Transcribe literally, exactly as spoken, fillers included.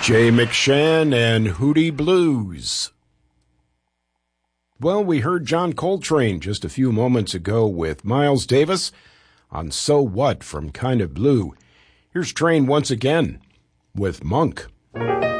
Jay McShann and Hootie Blues. Well, we heard John Coltrane just a few moments ago with Miles Davis on So What from Kind of Blue. Here's Train once again with Monk.